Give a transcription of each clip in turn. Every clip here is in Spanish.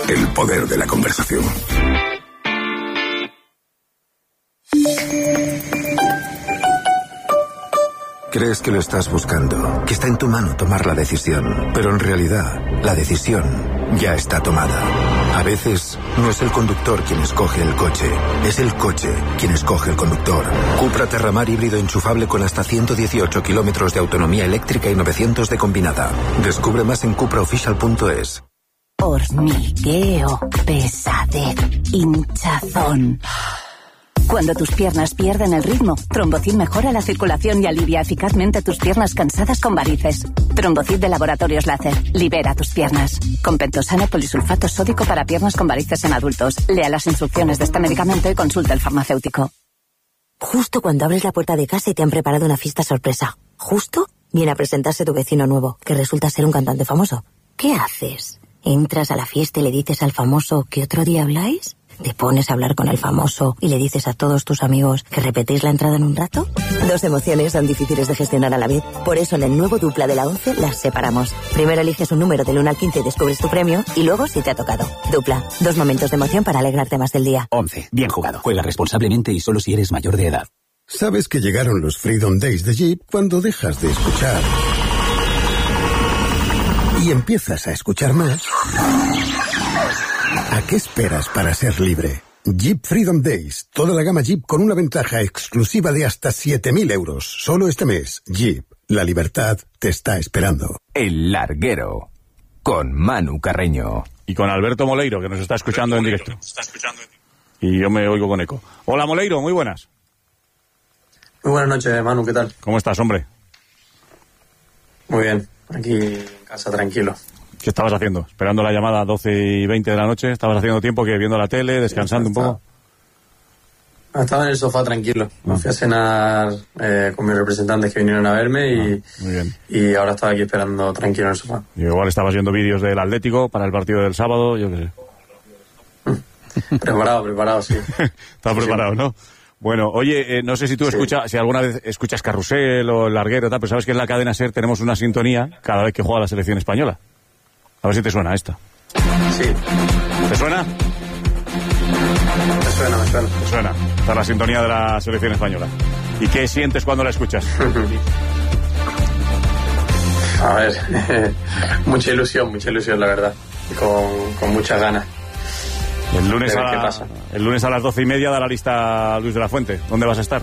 El poder de la conversación. Crees que lo estás buscando, que está en tu mano tomar la decisión, pero en realidad la decisión ya está tomada. A veces no es el conductor quien escoge el coche, es el coche quien escoge el conductor. Cupra Terramar híbrido enchufable con hasta 118 kilómetros de autonomía eléctrica y 900 de combinada. Descubre más en cupraofficial.es. Hormigueo, pesadez, hinchazón. Cuando tus piernas pierden el ritmo, Trombocid mejora la circulación y alivia eficazmente tus piernas cansadas con varices. Trombocid de Laboratorios Láser. Libera tus piernas. Con Pentosano polisulfato sódico para piernas con varices en adultos. Lea las instrucciones de este medicamento y consulte al farmacéutico. Justo cuando abres la puerta de casa y te han preparado una fiesta sorpresa. Justo viene a presentarse tu vecino nuevo, que resulta ser un cantante famoso. ¿Qué haces? ¿Entras a la fiesta y le dices al famoso que otro día habláis? ¿Te pones a hablar con el famoso y le dices a todos tus amigos que repetéis la entrada en un rato? Dos emociones son difíciles de gestionar a la vez. Por eso en el nuevo Dupla de la 11 las separamos. Primero eliges un número del 1 al 15 y descubres tu premio, y luego si te ha tocado. Dupla, 2 momentos de emoción para alegrarte más del día. 11. Bien jugado. Juega responsablemente y solo si eres mayor de edad. ¿Sabes que llegaron los Freedom Days de Jeep cuando dejas de escuchar y empiezas a escuchar más? ¿A qué esperas para ser libre? Jeep Freedom Days. Toda la gama Jeep con una ventaja exclusiva de hasta 7.000 euros. Solo este mes. Jeep. La libertad te está esperando. El Larguero. Con Manu Carreño. Y con Alberto Moleiro, que nos está escuchando en directo. Y yo me oigo con eco. Hola, Moleiro, muy buenas. Muy buenas noches, Manu, ¿qué tal? ¿Cómo estás, hombre? Muy bien, aquí en casa, tranquilo. ¿Qué estabas haciendo? ¿Esperando la llamada a 12:20 de la noche? ¿Estabas haciendo tiempo que viendo la tele, descansando un poco? Estaba en el sofá tranquilo. Me fui a cenar con mis representantes que vinieron a verme muy bien. Y ahora estaba aquí esperando tranquilo en el sofá. Y igual estabas viendo vídeos del Atlético para el partido del sábado, yo qué sé. Preparado, sí. Estás preparado, ¿no? Bueno, oye, no sé si tú escuchas, si alguna vez escuchas Carrusel o El Larguero, tal, pero sabes que en la cadena SER tenemos una sintonía cada vez que juega la selección española. A ver si te suena esta. Sí. ¿Te suena? Me suena. Te suena. Está la sintonía de la selección española. ¿Y qué sientes cuando la escuchas? A ver, mucha ilusión, la verdad. Con muchas ganas. El lunes a las 12:30 da la lista Luis de la Fuente. ¿Dónde vas a estar?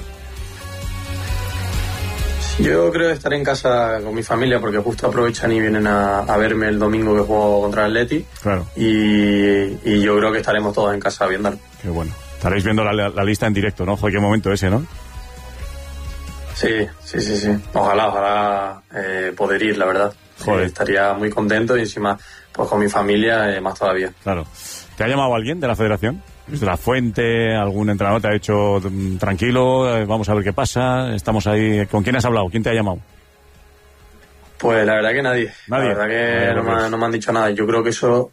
Yo creo que estaré en casa con mi familia porque justo aprovechan y vienen a verme el domingo que juego contra el Atleti. Claro. Y yo creo que estaremos todos en casa viéndolo. Qué bueno. Estaréis viendo la lista en directo, ¿no? Joder, qué momento ese, ¿no? Sí. Ojalá poder ir, la verdad. Joder. Estaría muy contento y encima pues con mi familia más todavía. Claro. ¿Te ha llamado alguien de la federación? Luis de la Fuente, algún entrenador te ha dicho tranquilo, vamos a ver qué pasa, estamos ahí. ¿Con quién has hablado? ¿Quién te ha llamado? Pues la verdad que nadie. La verdad que no me han dicho nada. Yo creo que eso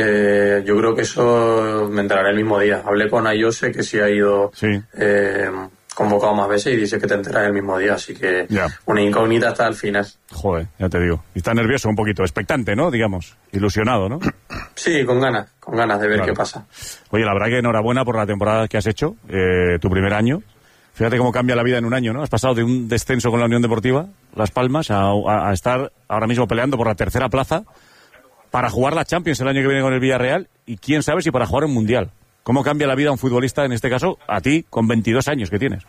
me enteraré el mismo día. Hablé con Ayose, que sí ha ido convocado más veces, y dice que te enteras el mismo día, así que una incógnita hasta el final. Joder, ya te digo. Y está nervioso un poquito, expectante, ¿no? Digamos, ilusionado, ¿no? Sí, con ganas de ver qué pasa. Oye, la verdad que enhorabuena por la temporada que has hecho, tu primer año. Fíjate cómo cambia la vida en un año, ¿no? Has pasado de un descenso con la Unión Deportiva Las Palmas a estar ahora mismo peleando por la tercera plaza para jugar la Champions el año que viene con el Villarreal, y quién sabe si para jugar un Mundial. ¿Cómo cambia la vida a un futbolista, en este caso, a ti, con 22 años que tienes?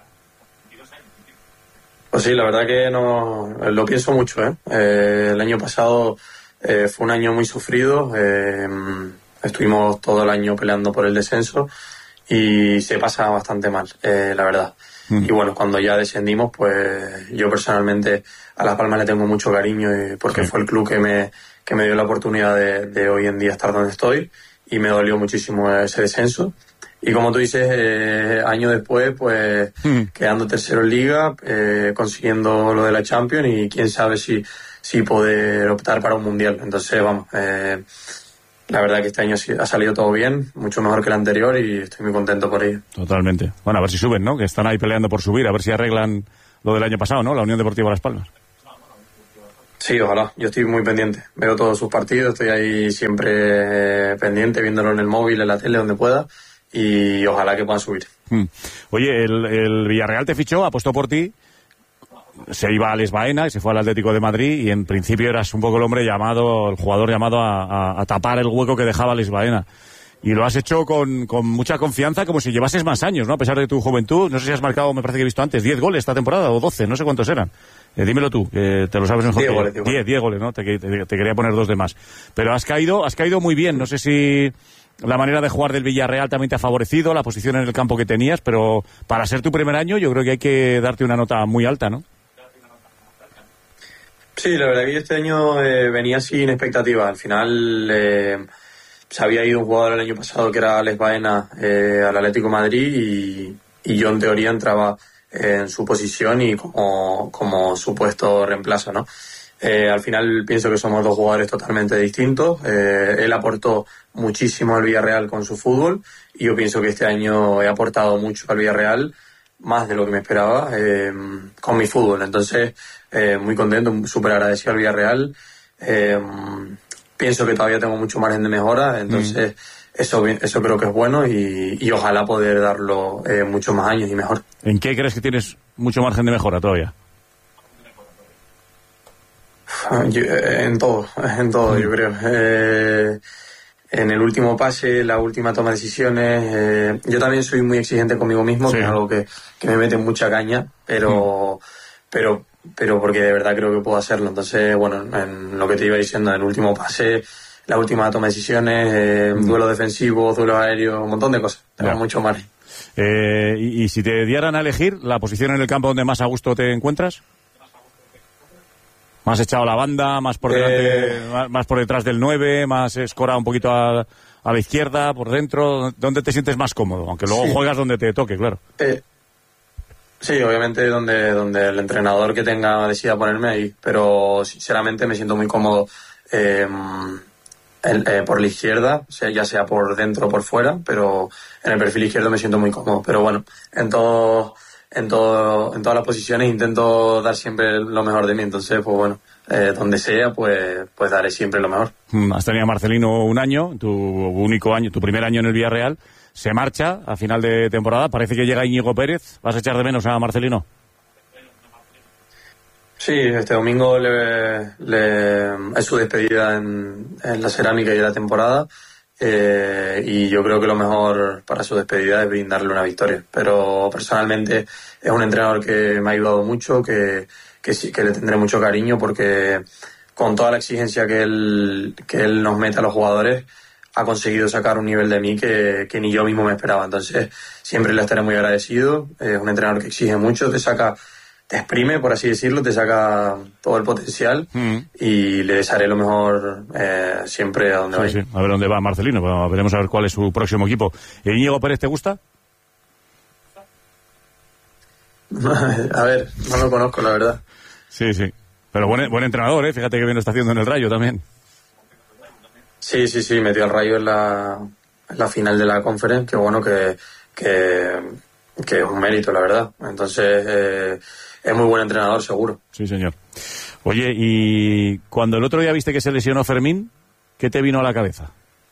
Pues sí, la verdad que lo pienso mucho, ¿eh? El año pasado fue un año muy sufrido. Estuvimos todo el año peleando por el descenso y se pasa bastante mal, la verdad. Y bueno, cuando ya descendimos, pues yo personalmente a Las Palmas le tengo mucho cariño, porque fue el club que me dio la oportunidad de hoy en día estar donde estoy, y me dolió muchísimo ese descenso. Y como tú dices, año después, pues quedando tercero en Liga, consiguiendo lo de la Champions, y quién sabe si poder optar para un Mundial. Entonces, vamos, la verdad que este año ha salido todo bien, mucho mejor que el anterior, y estoy muy contento por ello. Totalmente. Bueno, a ver si suben, ¿no? Que están ahí peleando por subir, a ver si arreglan lo del año pasado, ¿no? La Unión Deportiva Las Palmas. Sí, ojalá. Yo estoy muy pendiente. Veo todos sus partidos, estoy ahí siempre pendiente, viéndolo en el móvil, en la tele, donde pueda. Y ojalá que puedan subir. Oye, el Villarreal te fichó, apostó por ti. Se iba a Alex Baena y se fue al Atlético de Madrid. Y en principio eras un poco el jugador llamado a tapar el hueco que dejaba Alex Baena. Y lo has hecho con mucha confianza, como si llevases más años, ¿no? A pesar de tu juventud. No sé si has marcado, me parece que he visto antes, 10 goles esta temporada, o 12, no sé cuántos eran. Dímelo tú, te lo sabes mejor. 10 goles, ¿no? Te quería poner 2 de más. Pero has caído muy bien. No sé si la manera de jugar del Villarreal también te ha favorecido, la posición en el campo que tenías, pero para ser tu primer año yo creo que hay que darte una nota muy alta, ¿no? Sí, la verdad que yo este año venía sin expectativas. Al final se había ido un jugador el año pasado que era Alex Baena al Atlético de Madrid y yo en teoría entraba en su posición y como supuesto reemplazo, ¿no? Al final pienso que somos 2 jugadores totalmente distintos. Él aportó muchísimo al Villarreal con su fútbol y yo pienso que este año he aportado mucho al Villarreal, más de lo que me esperaba, con mi fútbol. Entonces, muy contento, súper agradecido al Villarreal. Pienso que todavía tengo mucho margen de mejora, entonces eso creo que es bueno y ojalá poder darlo muchos más años y mejor. ¿En qué crees que tienes mucho margen de mejora todavía? En todo, yo creo. En el último pase, la última toma de decisiones. Yo también soy muy exigente conmigo mismo, sí, que es algo que me mete mucha caña, pero porque de verdad creo que puedo hacerlo. Entonces, bueno, en lo que te iba diciendo, en el último pase, la última toma de decisiones, duelo defensivo, duelo aéreo, un montón de cosas. Tengo mucho margen. Y si te dieran a elegir la posición en el campo donde más a gusto te encuentras, más echado a la banda, más por delante, más por detrás del 9, más escorado un poquito a la izquierda, por dentro, ¿dónde te sientes más cómodo? Aunque luego juegas donde te toque, claro. Sí, obviamente donde el entrenador que tenga decida ponerme ahí, pero sinceramente me siento muy cómodo por la izquierda, ya sea por dentro o por fuera, pero en el perfil izquierdo me siento muy cómodo. Pero bueno, en todas las posiciones intento dar siempre lo mejor de mí, entonces pues bueno, donde sea pues daré siempre lo mejor. Has tenido a Marcelino un año, tu primer año en el Villarreal. Se marcha a final de temporada, parece que llega Íñigo Pérez. ¿Vas a echar de menos a Marcelino? Sí, este domingo es su despedida en la cerámica y de la temporada, y yo creo que lo mejor para su despedida es brindarle una victoria, pero personalmente es un entrenador que me ha ayudado mucho, que sí, que le tendré mucho cariño, porque con toda la exigencia que él nos mete a los jugadores, ha conseguido sacar un nivel de mí que ni yo mismo me esperaba. Entonces siempre le estaré muy agradecido. Es un entrenador que exige mucho, te exprime, por así decirlo, te saca todo el potencial y le desearé lo mejor siempre a donde vaya. Sí. A ver dónde va Marcelino, bueno, veremos a ver cuál es su próximo equipo. ¿Íñigo Pérez te gusta? A ver, no lo conozco, la verdad. Sí, pero buen entrenador, fíjate que bien lo está haciendo en el Rayo también. Sí, metió al Rayo en la final de la Conference, que bueno, que es un mérito, la verdad. Entonces, es muy buen entrenador, seguro. Sí, señor. Oye, y cuando el otro día viste que se lesionó Fermín, ¿qué te vino a la cabeza?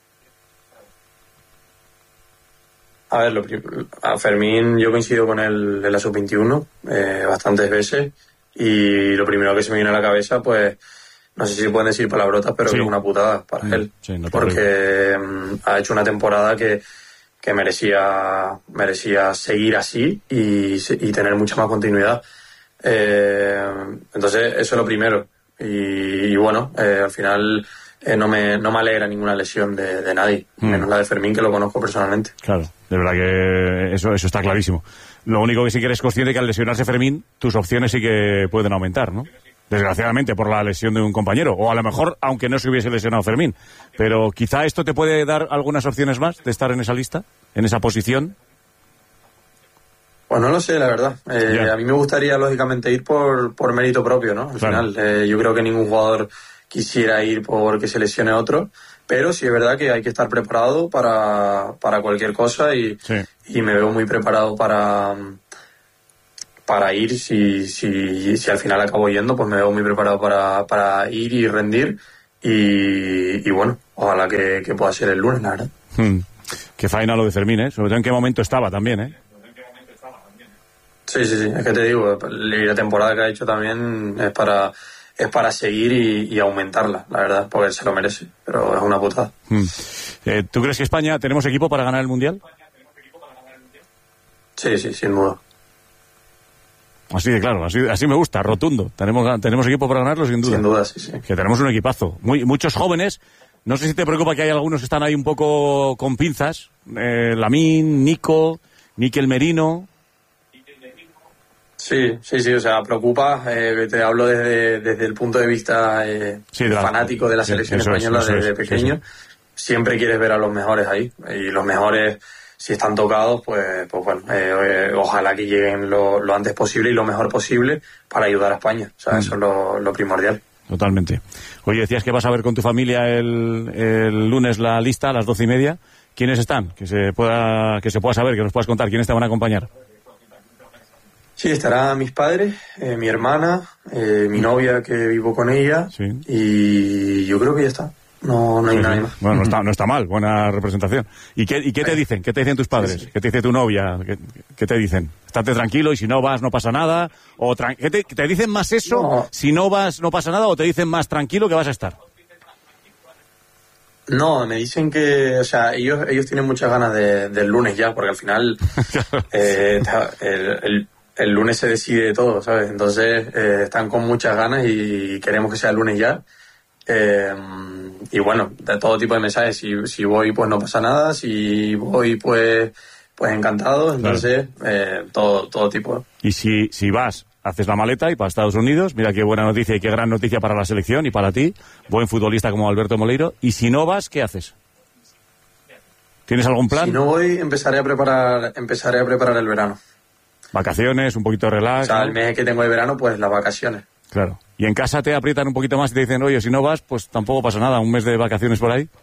A ver, a Fermín yo coincido con él en la sub-21 bastantes veces, y lo primero que se me viene a la cabeza, pues, no sé si pueden decir palabrotas, pero sí, que es una putada para él. Sí, no, porque ha hecho una temporada que merecía seguir así y tener mucha más continuidad. Entonces, eso es lo primero. Y bueno, al final no me alegra ninguna lesión de nadie, menos la de Fermín, que lo conozco personalmente. Claro, de verdad que eso está clarísimo. Lo único que sí que eres consciente es que al lesionarse Fermín, tus opciones sí que pueden aumentar, ¿no? Desgraciadamente por la lesión de un compañero, o a lo mejor aunque no se hubiese lesionado Fermín, pero quizá esto te puede dar algunas opciones más de estar en esa lista, en esa posición. Pues no lo sé, la verdad. A mí me gustaría lógicamente ir por mérito propio, ¿no? Al final, yo creo que ningún jugador quisiera ir porque se lesione otro, pero sí es verdad que hay que estar preparado para cualquier cosa y me veo muy preparado para para ir, si al final acabo yendo, pues me veo muy preparado para ir y rendir. Y bueno, ojalá que pueda ser el lunes, la verdad. Qué faena lo de Fermín, ¿eh? Sobre todo en qué momento estaba también, ¿eh? Sí, es que te digo, la temporada que ha hecho también es para seguir y aumentarla, la verdad, porque se lo merece, pero es una putada. ¿Tú crees que España tenemos equipo para ganar el Mundial? Sí, sin duda. Así de claro, así me gusta, rotundo. Tenemos equipo para ganarlo, sin duda. Sin duda, sí. Que tenemos un equipazo. Muchos jóvenes. No sé si te preocupa que hay algunos que están ahí un poco con pinzas. Lamín, Nico, Mikel Merino. Sí, o sea, preocupa. Te hablo desde el punto de vista fanático de la selección española desde pequeño. Sí. Siempre quieres ver a los mejores ahí. Y los mejores, si están tocados, pues bueno, ojalá que lleguen lo antes posible y lo mejor posible para ayudar a España. O sea, eso es lo primordial. Totalmente. Oye, decías que vas a ver con tu familia el lunes la lista a las 12:30. ¿Quiénes están? Que se pueda saber, que nos puedas contar quiénes te van a acompañar. Sí, estarán mis padres, mi hermana, mi novia que vivo con ella, y yo creo que ya está. No hay nadie más. Bueno, no está mal, buena representación. ¿Y qué te dicen? ¿Qué te dicen tus padres? Sí. ¿Qué te dice tu novia? ¿Qué te dicen? Estate tranquilo y si no vas no pasa nada. O ¿te dicen más eso? No. Si no vas no pasa nada, o te dicen más tranquilo que vas a estar. No, me dicen que, o sea, ellos tienen muchas ganas del lunes ya, porque al final el lunes se decide todo, ¿sabes? Entonces están con muchas ganas y queremos que sea el lunes ya. Y bueno, de todo tipo de mensajes. Si voy, pues no pasa nada. Si voy, pues encantado. Entonces, todo tipo. Y si vas, haces la maleta y para Estados Unidos. Mira qué buena noticia y qué gran noticia para la selección y para ti, buen futbolista como Alberto Moleiro. Y si no vas, ¿qué haces? ¿Tienes algún plan? Si no voy, empezaré a preparar el verano. Vacaciones, un poquito de relax. O sea, el mes que tengo de verano, pues las vacaciones. Claro. ¿Y en casa te aprietan un poquito más y te dicen, oye, si no vas, pues tampoco pasa nada, un mes de vacaciones por ahí?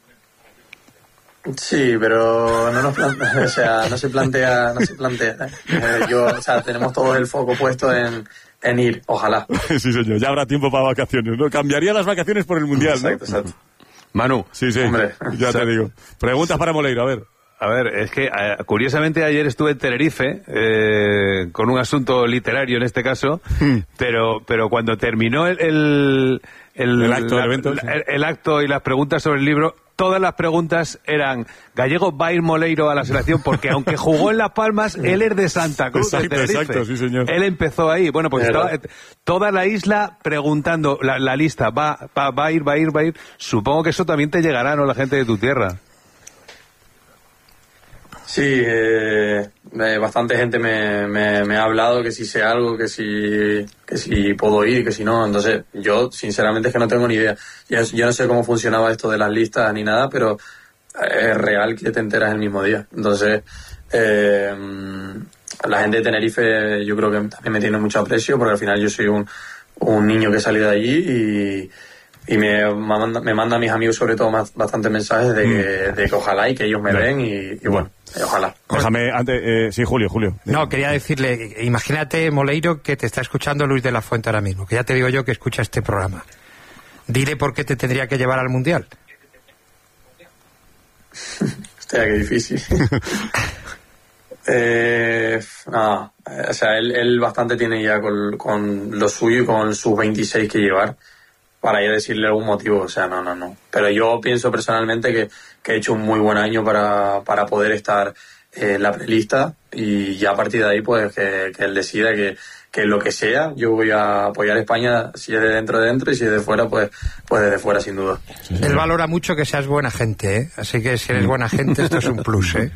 Sí, pero no se plantea. Tenemos todo el foco puesto en ir, ojalá. Sí, señor, ya habrá tiempo para vacaciones, ¿no? Cambiaría las vacaciones por el Mundial, ¿no? Exacto. Manu. Sí, hombre. Ya te digo. Preguntas para Moleiro, a ver. A ver, es que curiosamente ayer estuve en Tenerife con un asunto literario en este caso, pero cuando terminó el acto del evento, el acto y las preguntas sobre el libro, todas las preguntas eran: Gallego va a ir Moleiro a la selección porque aunque jugó en Las Palmas, él es de Santa Cruz, de Tenerife. Exacto, sí, señor. Él empezó ahí. Bueno, pues estaba toda la isla preguntando la lista, va a ir. Supongo que eso también te llegará, ¿no? La gente de tu tierra. Sí, bastante gente me ha hablado que si sé algo, que si puedo ir, que si no. Entonces, yo sinceramente es que no tengo ni idea. Yo no sé cómo funcionaba esto de las listas ni nada, pero es real que te enteras el mismo día. Entonces, la gente de Tenerife yo creo que también me tiene mucho aprecio, porque al final yo soy un niño que he salido de allí y me mandan mis amigos sobre todo bastantes mensajes de que ojalá y que ellos me ven y bueno, ojalá. Déjame antes, sí, Julio. No, quería decirle, imagínate, Moleiro, que te está escuchando Luis de la Fuente ahora mismo, que ya te digo yo que escucha este programa. Dile por qué te tendría que llevar al Mundial. Hostia, qué difícil. O sea, él bastante tiene ya con lo suyo y con sus 26 que llevar para ya decirle algún motivo. O sea, no. Pero yo pienso personalmente que he hecho un muy buen año para poder estar en la prelista, y ya a partir de ahí pues que él decida que lo que sea, yo voy a apoyar a España, si es de dentro, y si es de fuera, pues desde fuera, sin duda. Sí. Él valora mucho que seas buena gente, ¿eh? Así que si eres buena gente, esto es un plus, ¿eh?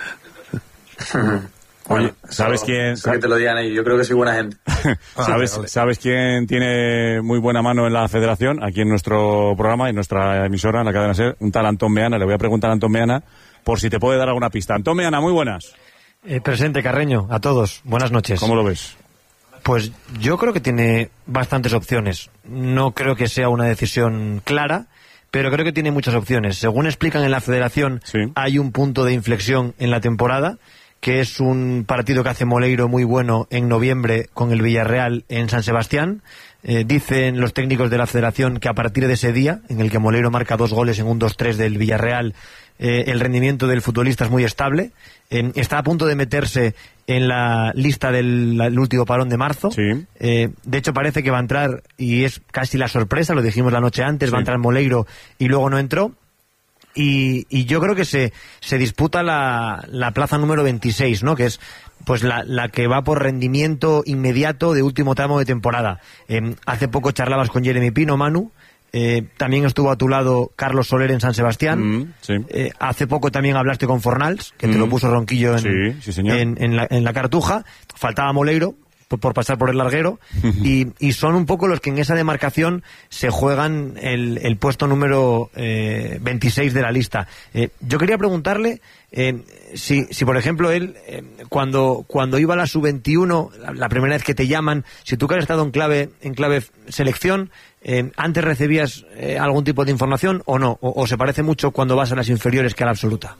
Oye, ¿sabes quién? Que te lo digan ahí, yo creo que soy buena gente. ¿Sabes quién tiene muy buena mano en la federación? Aquí en nuestro programa, en nuestra emisora, en la cadena SER, un tal Antón Meana. Le voy a preguntar a Antón Meana por si te puede dar alguna pista. Antón Meana, muy buenas. Presente, Carreño, a todos. Buenas noches. ¿Cómo lo ves? Pues yo creo que tiene bastantes opciones. No creo que sea una decisión clara, pero creo que tiene muchas opciones. Según explican en la federación, sí, hay un punto de inflexión en la temporada, que es un partido que hace Moleiro muy bueno en noviembre con el Villarreal en San Sebastián. Dicen los técnicos de la Federación que a partir de ese día, en el que Moleiro marca 2 goles en un 2-3 del Villarreal, el rendimiento del futbolista es muy estable. Está a punto de meterse en la lista del último parón de marzo. Sí. De hecho parece que va a entrar, y es casi la sorpresa, lo dijimos la noche antes, va a entrar Moleiro y luego no entró. Y yo creo que se disputa la plaza número 26, ¿no? Que es pues la que va por rendimiento inmediato de último tramo de temporada. Hace poco charlabas con Jeremy Pino, Manu. También estuvo a tu lado Carlos Soler en San Sebastián. Sí. Hace poco también hablaste con Fornals, que te lo puso Ronquillo en la Cartuja. Faltaba Moleiro por pasar por el larguero, y son un poco los que en esa demarcación se juegan el puesto número 26 de la lista. Yo quería preguntarle si por ejemplo él, cuando iba a la sub-21, la primera vez que te llaman, si tú que has estado en clave selección, ¿antes recibías algún tipo de información o no? ¿O se parece mucho cuando vas a las inferiores que a la absoluta?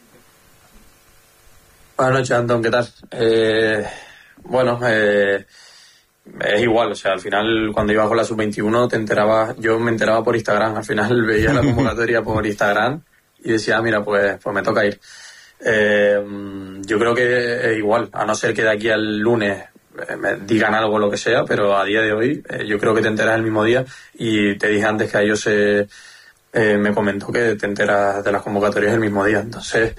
Buenas noches, Antón, ¿qué tal? Bueno, es igual, o sea, al final cuando iba con la sub-21 yo me enteraba por Instagram, al final veía la convocatoria por Instagram y decía, mira, pues me toca ir. Yo creo que es igual, a no ser que de aquí al lunes me digan algo, lo que sea, pero a día de hoy yo creo que te enteras el mismo día, y te dije antes que a ellos me comentó que te enteras de las convocatorias el mismo día, entonces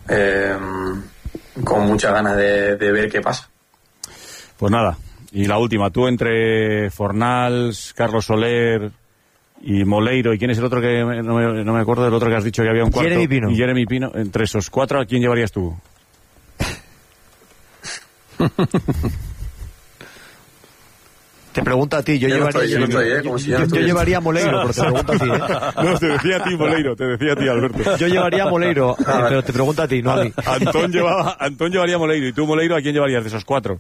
con muchas ganas de ver qué pasa. Pues nada, y la última, tú entre Fornals, Carlos Soler y Moleiro, ¿y quién es el otro que no me acuerdo del otro que has dicho que había un cuarto? Jeremy Pino. Y Jeremy Pino, entre esos 4, ¿a quién llevarías tú? Te pregunto a ti, yo llevaría a Moleiro, pero te pregunto a ti, No, te decía a ti, Moleiro, te decía a ti, Alberto. Yo llevaría a Moleiro, pero te pregunto a ti, no a mí. Antón llevaría a Moleiro, y tú, Moleiro, ¿a quién llevarías de esos 4?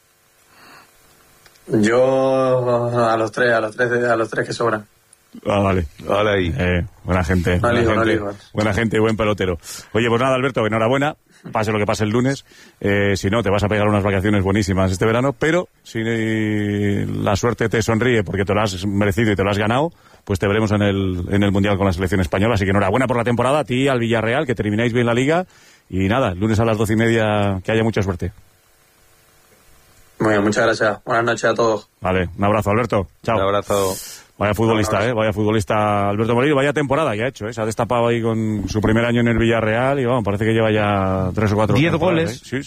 Yo a los tres que sobran. Vale. Vale ahí. Buena gente. Buena gente y buen pelotero. Oye, pues nada, Alberto, enhorabuena. Pase lo que pase el lunes. Si no, te vas a pegar unas vacaciones buenísimas este verano, pero si la suerte te sonríe porque te lo has merecido y te lo has ganado, pues te veremos en el Mundial con la selección española. Así que enhorabuena por la temporada, a ti, al Villarreal, que termináis bien la Liga. Y nada, el lunes a las 12:30, que haya mucha suerte. Muy bien, muchas gracias. Buenas noches a todos. Vale, un abrazo, Alberto. Chao. Un abrazo. Vaya futbolista, vaya futbolista Alberto Moleiro, vaya temporada que ha hecho, se ha destapado ahí con su primer año en el Villarreal y vamos, parece que lleva ya 3 o 4 10 goles, Sí.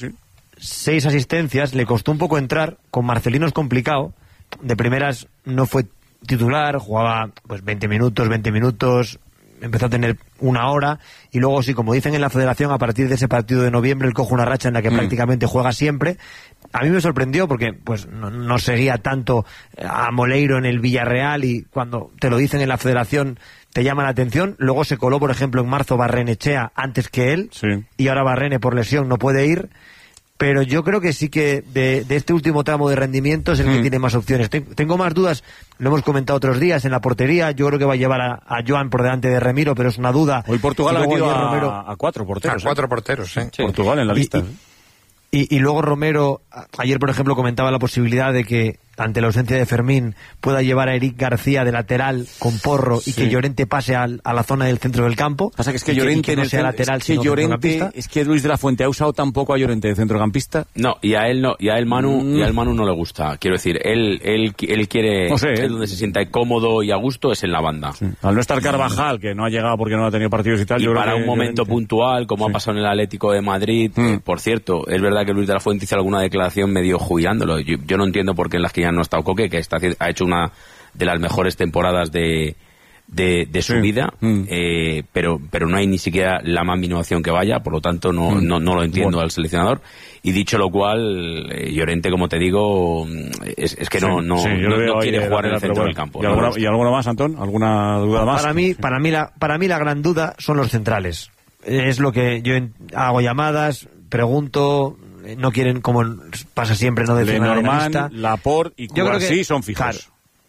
6 asistencias, le costó un poco entrar, con Marcelino es complicado, de primeras no fue titular, jugaba pues 20 minutos, empezó a tener 1 hora, y luego sí, como dicen en la Federación, a partir de ese partido de noviembre él coge una racha en la que prácticamente juega siempre. A mí me sorprendió porque pues no seguía tanto a Moleiro en el Villarreal, y cuando te lo dicen en la Federación te llama la atención. Luego se coló, por ejemplo, en marzo Barrenechea antes que él, y ahora Barrene por lesión no puede ir. Pero yo creo que sí que de este último tramo de rendimiento es el que tiene más opciones. Tengo más dudas, lo hemos comentado otros días, en la portería. Yo creo que va a llevar a Joan por delante de Remiro, pero es una duda. Hoy Portugal ha metido a 4 porteros. A 4 porteros, sí. Portugal en la lista. Y luego Romero, ayer por ejemplo comentaba la posibilidad de que ante la ausencia de Fermín pueda llevar a Eric García de lateral con Porro, y que Llorente pase a la zona del centro del campo. Pasa que es que Llorente no sea lateral, es que Luis de la Fuente ha usado tampoco a Llorente de centrocampista. No, y a él Manu no le gusta. Quiero decir, él quiere, no sé, es donde se sienta cómodo y a gusto, es en la banda. Sí. Al no estar Carvajal, que no ha llegado porque no ha tenido partidos y tal. Y para un momento puntual, como ha pasado en el Atlético de Madrid, por cierto, es verdad que Luis de la Fuente hizo alguna declaración medio jubilándolo. Yo no entiendo por qué en las que ya no ha estado Coque, que ha hecho una de las mejores temporadas de su vida, pero no hay ni siquiera la más mínima opción que vaya, por lo tanto no lo entiendo al seleccionador. Y dicho lo cual, Llorente, como te digo, es que no quiere jugar en el centro del campo. ¿Y alguno más, Antón? ¿Alguna duda más? Para mí la gran duda son los centrales. Es lo que yo hago llamadas, pregunto. No quieren, como pasa siempre, no decir nada de la lista. Laporte y Cubarsí son fijos. Claro.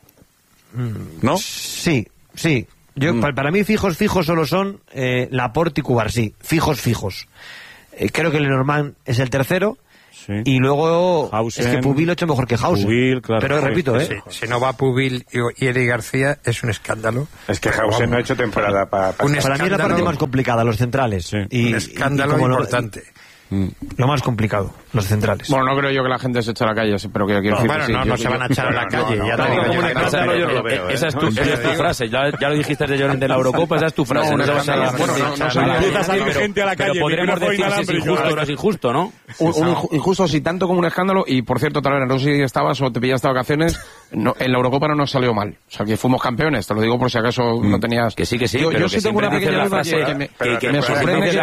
¿No? Sí. Para mí fijos solo son Laporte y Cubarsí. Fijos. Creo que Lenormand es el tercero. Sí. Y luego Hausen, es que Pubil lo ha hecho mejor que Hausen. Pubil, claro. Pero repito, sí, si no va Pubil y Eric García es un escándalo. Es que Hausen no ha hecho temporada para mí es la parte más complicada, los centrales. Sí. Y, un escándalo importante. Lo más complicado, los centrales. Bueno, no creo yo que la gente se eche a la calle, pero quiero decir bueno, que sí, no se van a echar a la calle. Ya te digo, como un escándalo yo no lo veo. Esa es tu frase. Ya lo dijiste de Llorente de la Eurocopa, esa es tu frase. No empieza a salir gente a la calle. Pero podremos decir si es injusto o no es injusto, ¿no? Injusto sí, tanto como un escándalo. Y por cierto, Talavera, no sé si estabas o te pillaste de vacaciones, en la Eurocopa no nos salió mal. O sea, que fuimos campeones, te lo digo por si acaso no tenías... Que sí, yo sí tengo una pequeña duda que me sorprende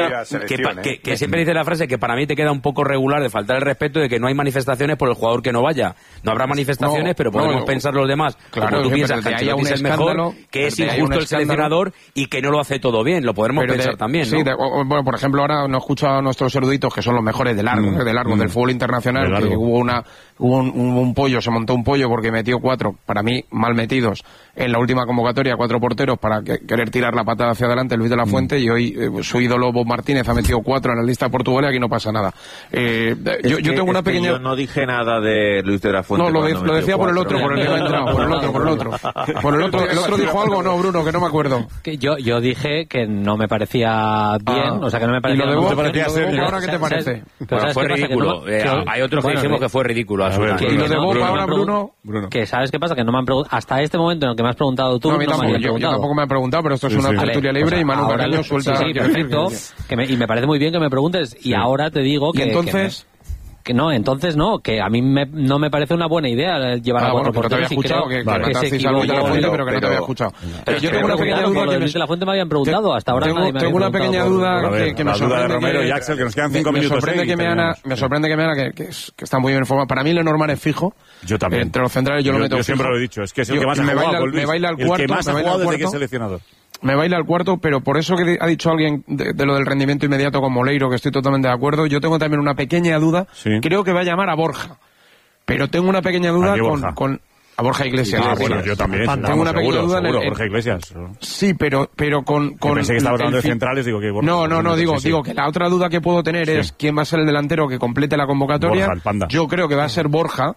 que siempre dice la frase que para mí te queda un poco regular de faltar el respeto de que no hay manifestaciones por el jugador que no vaya. No habrá manifestaciones, pero podemos pensar los demás. Claro, como tú piensas que Ancelotti es el mejor, que es injusto el seleccionador y que no lo hace todo bien. Lo podremos pensar también, ¿no? Sí, bueno, por ejemplo, ahora no escucho a nuestros eruditos que son los mejores de largo del fútbol internacional, que hubo un pollo, se montó un pollo porque metió 4, para mí, mal metidos, en la última convocatoria, 4 porteros para querer tirar la patada hacia adelante Luis de la Fuente, y hoy su ídolo Bob Martínez ha metido 4 en la lista portuguesa y aquí no pasa nada. Yo tengo una pequeña... Yo no dije nada de Luis de la Fuente. No, lo decía por el otro, por el que no ha entrado, por el otro. ¿El otro dijo algo o no, Bruno? Que no me acuerdo. Yo dije que no me parecía bien, o sea, que no me parecía... ¿Y lo de Bob ahora qué te parece? Fue ridículo. Hay otros que dijimos que fue ridículo. ¿Y lo de Bob ahora, Bruno? Que ¿sabes qué pasa? Que no me han preguntado... Hasta este momento en el que me has preguntado tú, yo tampoco me han preguntado, pero esto es una tertulia libre y Manu Carreño suelta... Sí, perfecto. Y me parece muy bien que me preguntes, y ahora te digo que... ¿Y entonces...? Entonces no, que a mí no me parece una buena idea llevar a 4 porteros. No te había escuchado, que se equivocó de la Fuente, pero que no te había escuchado. Pero yo tengo una pequeña duda que de la Fuente me habían preguntado, hasta ahora nadie me había preguntado. Tengo una pequeña duda que me sorprende de Romero y Axel, que nos quedan 5 minutos. Me sorprende que Meana, que está muy bien informado. Para mí Lenormand es fijo. Yo también. Entre los centrales yo lo meto fijo. Yo siempre lo he dicho, es que es el que más ha jugado. Me baila al cuarto. El que más ha jugado desde que es seleccionador. Me baila al cuarto, pero por eso que ha dicho alguien de lo del rendimiento inmediato con Moleiro, que estoy totalmente de acuerdo, yo tengo también una pequeña duda. Sí. Creo que va a llamar a Borja, pero tengo una pequeña duda con a Borja Iglesias. Bueno, yo también. Tengo una pequeña duda en Borja Iglesias. Sí, pero con pensé que estaba hablando de centrales, digo que Borja. No, digo que la otra duda que puedo tener es quién va a ser el delantero que complete la convocatoria. Borja, el Panda. Yo creo que va a ser Borja,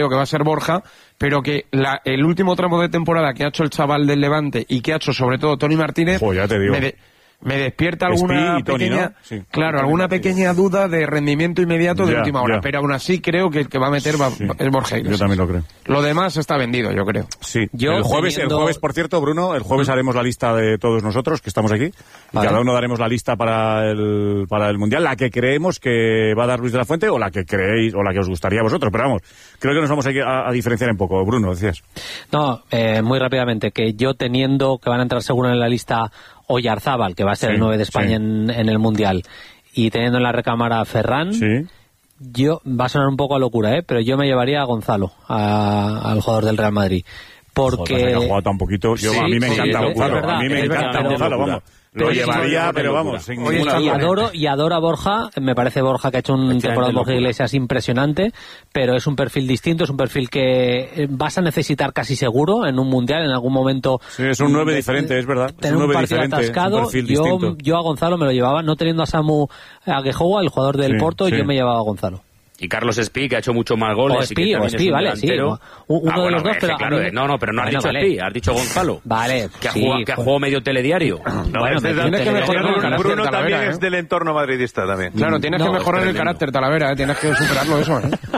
pero que el último tramo de temporada que ha hecho el chaval del Levante y que ha hecho sobre todo Toni Martínez, ya te digo. Me despierta alguna pequeña, ¿no? Sí. Claro, alguna pequeña duda de rendimiento inmediato de última hora, pero aún así creo que el que va a meter es Borja Iglesias. Yo también lo creo. Lo demás está vendido, yo creo. Sí. El jueves, por cierto, Bruno, el jueves haremos la lista de todos nosotros que estamos aquí. Vale. Y cada uno daremos la lista para el Mundial, la que creemos que va a dar Luis de la Fuente o la que creéis o la que os gustaría a vosotros. Pero vamos, creo que nos vamos a diferenciar un poco. Bruno, decías. No, muy rápidamente, que yo teniendo que van a entrar seguro en la lista Oyarzábal, que va a ser el 9 de España en el Mundial, y teniendo en la recámara a Ferran, va a sonar un poco a locura, pero yo me llevaría a Gonzalo, al jugador del Real Madrid. Porque... Joder, ha jugado tan poquito. A mí me encanta Gonzalo. A mí me encanta Gonzalo, vamos. Lo llevaría, pero vamos, sin ninguna duda. Y adoro a Borja. Me parece Borja que ha hecho un temporada de Borja Iglesias impresionante, pero es un perfil distinto, es un perfil que vas a necesitar casi seguro en un Mundial, en algún momento. Sí, es un 9 diferente, es verdad. Tener un partido atascado. Yo a Gonzalo me lo llevaba, no teniendo a Samu Aguejoa, el jugador del Porto, yo me llevaba a Gonzalo. Y Carlos Espí, que ha hecho muchos más goles. O Espí, vale, sí. Uno de los dos, pero... Claro, pero no has dicho Espí, has dicho Gonzalo. Vale, que ha jugado medio telediario. Tienes que mejorar el carácter. Bruno también es del entorno madridista también. Claro, tienes que mejorar el carácter, Talavera, tienes que superarlo eso,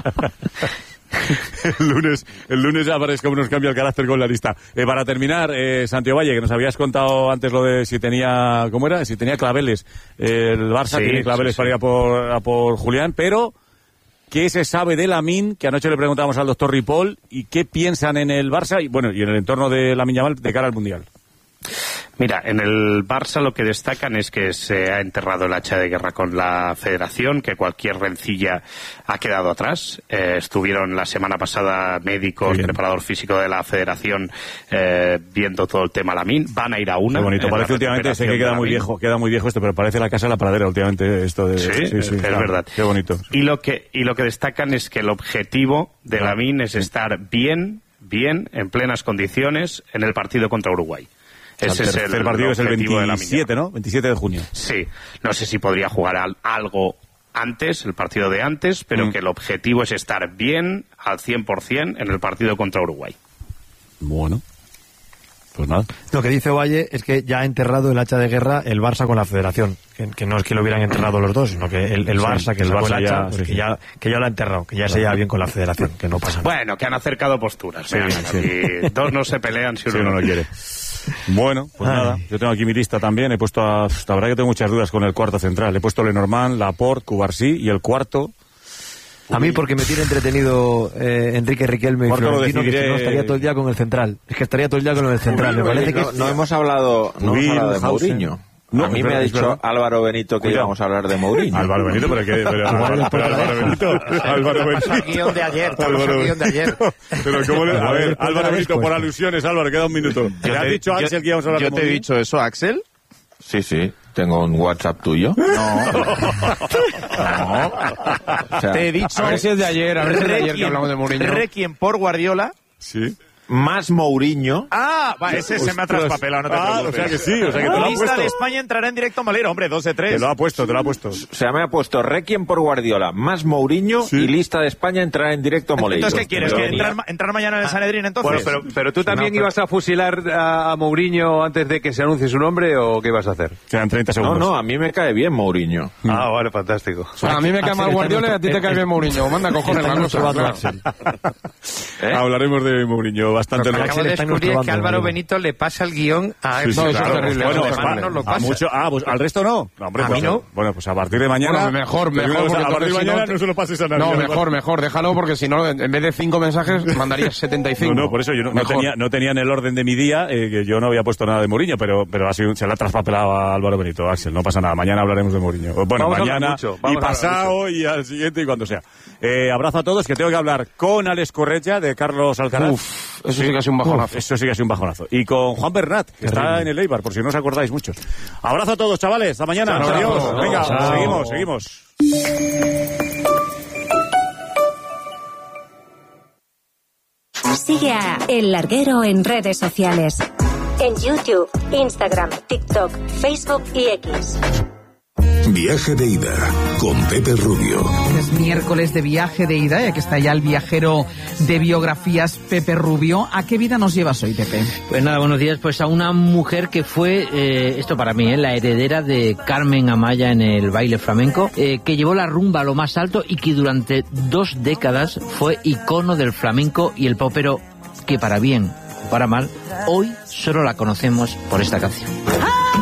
El lunes ya veréis cómo nos cambia el carácter con la lista. Para terminar, Santiago Valle, que nos habías contado antes lo de si tenía... ¿Cómo era? Si tenía claveles. El Barça tiene claveles para ir a por Julián, pero... ¿Qué se sabe de Lamine? Que anoche le preguntamos al doctor Ripoll, y qué piensan en el Barça y en el entorno de Lamine Yamal de cara al Mundial. Mira, en el Barça lo que destacan es que se ha enterrado el hacha de guerra con la Federación, que cualquier rencilla ha quedado atrás. Estuvieron la semana pasada médicos, preparador físico de la Federación viendo todo el tema Lamine. Van a ir a una. Qué bonito, parece últimamente, sé que queda muy viejo esto, pero parece la casa de la pradera últimamente esto de... Sí, es verdad. Qué bonito. Y lo que destacan es que el objetivo de Lamine es estar bien, en plenas condiciones en el partido contra Uruguay. Ese es el partido es el 27, ¿no? 27 de junio. Sí, no sé si podría jugar algo antes, el partido de antes, pero que el objetivo es estar bien al 100% en el partido contra Uruguay. Bueno, pues nada. Lo que dice Valle es que ya ha enterrado el hacha de guerra el Barça con la Federación, que no es que lo hubieran enterrado los dos, sino que el Barça, que sacó el hacha, pues que ya lo ha enterrado, que ya se lleva bien con la Federación, que no pasa nada. Bueno, que han acercado posturas. Y dos no se pelean si uno no lo quiere. Bueno, pues nada, yo tengo aquí mi lista también, he puesto la verdad que tengo muchas dudas con el cuarto central, he puesto Lenormand, Laporte, Cubarsí y el cuarto... A mí porque me tiene entretenido Enrique Riquelme y Florentino, que si no estaría todo el día con el central. Es que estaría todo el día con el central. Me parece que no hemos hablado de Mourinho. No, a mí me ha dicho Álvaro Benito que íbamos a hablar de Mourinho. Álvaro Benito, pero Álvaro Benito. El guión de ayer. Pero ¿cómo le... A ver, Álvaro Benito, por alusiones, Álvaro, queda un minuto. ¿Te ha dicho Axel que íbamos a hablar de Mourinho? ¿Yo te he dicho eso, Axel? Sí. ¿Tengo un WhatsApp tuyo? No. O sea, te he dicho... A ver si es de ayer, que hablamos de Mourinho. Requiem por Guardiola. Sí. Más Mourinho. Ese se me ha traspapelado, no te preocupes. O sea que sí, o sea que te lo ha puesto. La lista de España entrará en directo Malero, hombre, 2 de 3. Te lo ha puesto. O sea, me ha puesto Requiem por Guardiola, más Mourinho y lista de España entrará en directo Moleiro. Entonces, ¿qué quieres? ¿Que entrar mañana en el Sanedrín entonces? Bueno, pero tú también ibas a fusilar a Mourinho antes de que se anuncie su nombre, ¿o qué ibas a hacer? Quedan 30 segundos. No, a mí me cae bien Mourinho. Vale, fantástico. A mí me cae mal Guardiola y a ti te cae bien Mourinho. Manda cojones la cosa. Hablaremos de Mourinho bastante. Descubrí que Álvaro Benito le pasa el guión a él. No, eso es terrible. Bueno, lo pasa. Pues al resto no. Hombre, a mí no. Bueno, pues a partir de mañana. Bueno, mejor. A partir de mañana no se lo pases a nadie. No, mejor. Déjalo porque si no, en vez de 5 mensajes, mandarías 75. No, por eso yo no tenía en el orden de mi día que yo no había puesto nada de Mourinho, pero se le ha traspapelado a Álvaro Benito, Axel. No pasa nada. Mañana hablaremos de Mourinho. Bueno, mañana y pasado y al siguiente y cuando sea. Abrazo a todos, que tengo que hablar con Alex Correia de Carlos Alcaraz. Eso sí que ha sido un bajonazo. Eso sí que ha sido un bajonazo. Y con Juan Bernat, que está en el Eibar, por si no os acordáis muchos. Abrazo a todos, chavales. Hasta mañana. Adiós. Venga, seguimos. Sigue a El Larguero en redes sociales. En YouTube, Instagram, TikTok, Facebook y X. Viaje de ida con Pepe Rubio. Es miércoles de viaje de ida, ya que está ya el viajero de biografías Pepe Rubio. ¿A qué vida nos llevas hoy, Pepe? Pues nada, buenos días. Pues a una mujer que fue, esto para mí, la heredera de Carmen Amaya en el baile flamenco, que llevó la rumba a lo más alto y que durante 2 décadas fue icono del flamenco y el pop, pero que para bien o para mal, hoy solo la conocemos por esta canción.